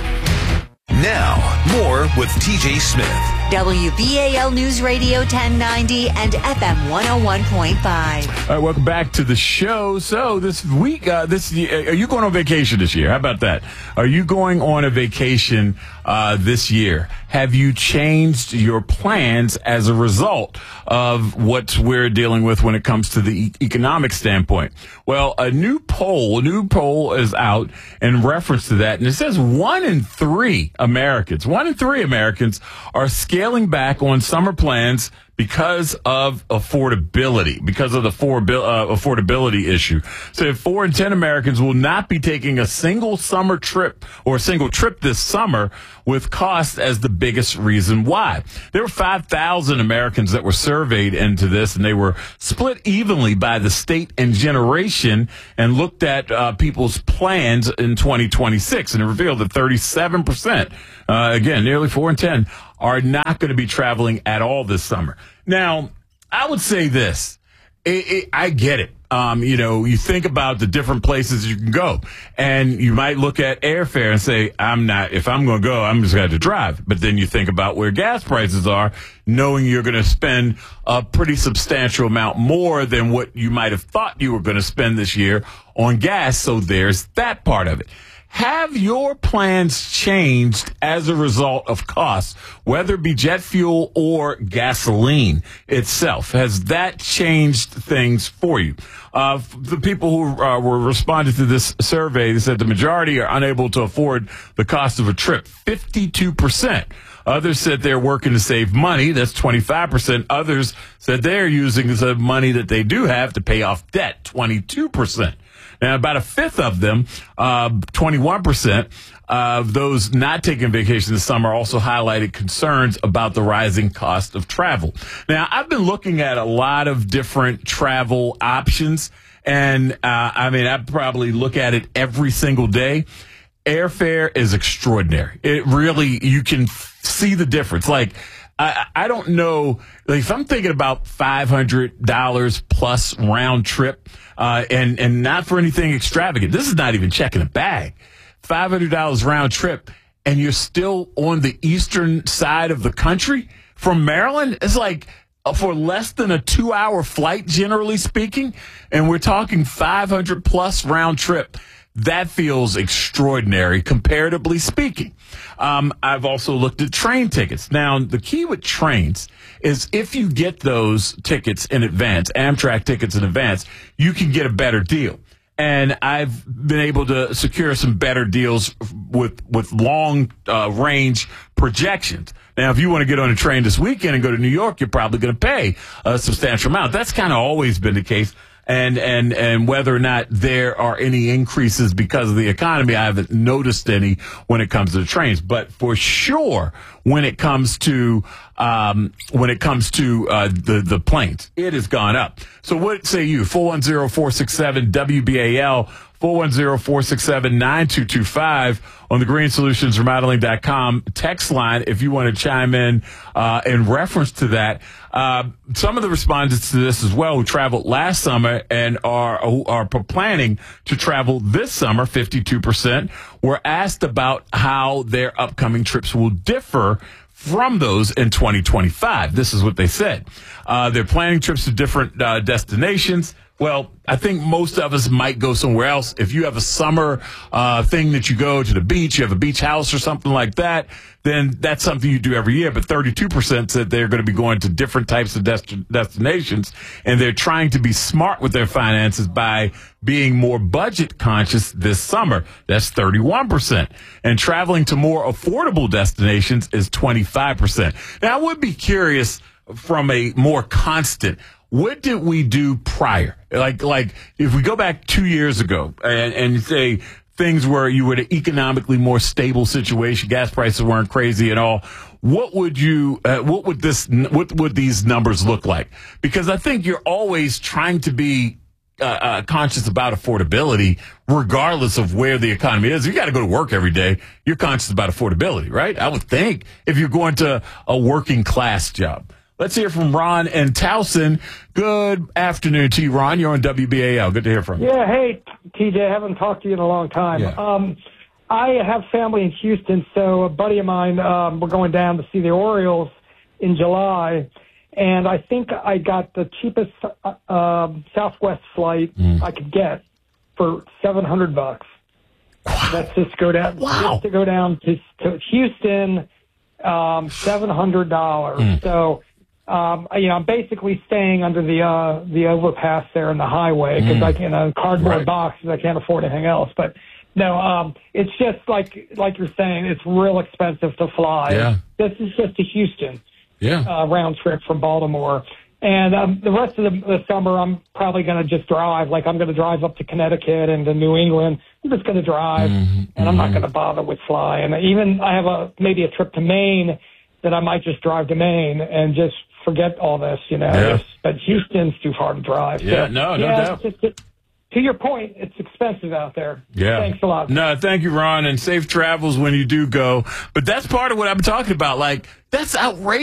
Now, more with T J Smith. W B A L News Radio ten ninety and F M one oh one point five. All right, welcome back to the show. So this week, uh, this are you going on vacation this year? How about that? Are you going on a vacation uh, this year. Have you changed your plans as a result of what we're dealing with when it comes to the e- economic standpoint? Well, a new poll, a new poll is out in reference to that, and it says one in three Americans, one in three Americans are scaling back on summer plans because of affordability, because of the for, uh, affordability issue. So four in ten Americans will not be taking a single summer trip or a single trip this summer, with cost as the biggest reason why. There were five thousand Americans that were surveyed into this, and they were split evenly by the state and generation, and looked at uh, people's plans in twenty twenty-six, and it revealed that thirty-seven percent, uh, again, nearly four in ten, are not going to be traveling at all this summer. Now, I would say this. It, it, I get it. Um, you know, you think about the different places you can go, and you might look at airfare and say, I'm not, if I'm going to go, I'm just going to have to drive. But then you think about where gas prices are, knowing you're going to spend a pretty substantial amount more than what you might have thought you were going to spend this year on gas. So there's that part of it. Have your plans changed as a result of costs, whether it be jet fuel or gasoline itself? Has that changed things for you? Uh, the people who uh, were responding to this survey, they said the majority are unable to afford the cost of a trip, fifty-two percent. Others said they're working to save money. That's twenty-five percent. Others said they're using the money that they do have to pay off debt, twenty-two percent. Now, about a fifth of them, uh, twenty-one percent of those not taking vacation this summer, also highlighted concerns about the rising cost of travel. Now, I've been looking at a lot of different travel options, and uh, I mean, I probably look at it every single day. Airfare is extraordinary. It really, you can see the difference. Like, I, I don't know, like if I'm thinking about five hundred dollars plus round trip, uh, and, and not for anything extravagant. This is not even checking a bag. five hundred dollars round trip, and you're still on the eastern side of the country from Maryland. It's like for less than a two hour flight, generally speaking, and we're talking five hundred plus round trip. That feels extraordinary, comparatively speaking. Um, I've also looked at train tickets. Now, the key with trains is if you get those tickets in advance, Amtrak tickets in advance, you can get a better deal. And I've been able to secure some better deals with with long uh, range projections. Now, if you want to get on a train this weekend and go to New York, you're probably going to pay a substantial amount. That's kind of always been the case. And, and, and whether or not there are any increases because of the economy, I haven't noticed any when it comes to the trains. But for sure, when it comes to, um, when it comes to, uh, the, the planes, it has gone up. So what say you? four one zero, four six seven, W B A L, four one zero, four six seven, nine two two five on the green solutions remodeling dot com text line if you want to chime in, uh, in reference to that. Uh, some of the respondents to this as well who traveled last summer and are who are planning to travel this summer, fifty-two percent, were asked about how their upcoming trips will differ from those in twenty twenty-five. This is what they said. Uh, they're planning trips to different uh, destinations. Well, I think most of us might go somewhere else. If you have a summer uh, thing that you go to the beach, you have a beach house or something like that, then that's something you do every year. But thirty-two percent said they're going to be going to different types of dest- destinations, and they're trying to be smart with their finances by being more budget conscious this summer. That's thirty-one percent. And traveling to more affordable destinations is twenty-five percent. Now, I would be curious from a more constant, what did we do prior? Like, like if we go back two years ago and, and say things where you were in an economically more stable situation, gas prices weren't crazy at all, what would you, uh, what would this, what would these numbers look like? Because I think you're always trying to be uh, uh, conscious about affordability, regardless of where the economy is. You got to go to work every day. You're conscious about affordability, right? I would think if you're going to a working class job. Let's hear from Ron and Towson. Good afternoon to you, Ron. You're on W B A L. Good to hear from you. Yeah, hey, T J. I haven't talked to you in a long time. Yeah. Um, I have family in Houston, so a buddy of mine, um, we're going down to see the Orioles in July, and I think I got the cheapest uh, um, Southwest flight mm. I could get for seven hundred bucks. That's just go down. Wow. Just to go down to, to Houston, um, seven hundred dollars. Mm. So, um, you know, I'm basically staying under the uh, the overpass there in the highway because Mm. I can uh, cardboard Right. boxes. I can't afford anything else. But no, um, it's just like like you're saying, it's real expensive to fly. Yeah. This is just to Houston. Yeah. Uh, round trip from Baltimore. And um, the rest of the, the summer, I'm probably going to just drive. Like, I'm going to drive up to Connecticut and to New England. I'm just going to drive, Mm-hmm. and I'm not going to bother with fly. And even I have a maybe a trip to Maine that I might just drive to Maine and just forget all this, you know. Yeah. Just- but Houston's too far to drive. Yeah, So, no, no yeah, doubt. it's just- to your point, it's expensive out there. Yeah. Thanks a lot. No, thank you, Ron, and safe travels when you do go. But that's part of what I'm talking about. Like, that's outrageous.